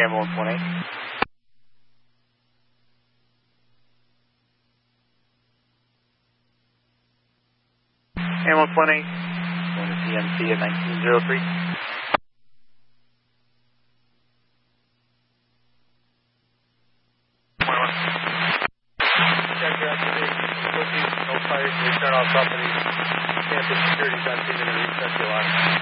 Ambulance 1-8. Ambulance 1-8. Going to CMC at 1903. Check your activity. No fires. They turn off company. Campus security's on scene. They're going to reset your line.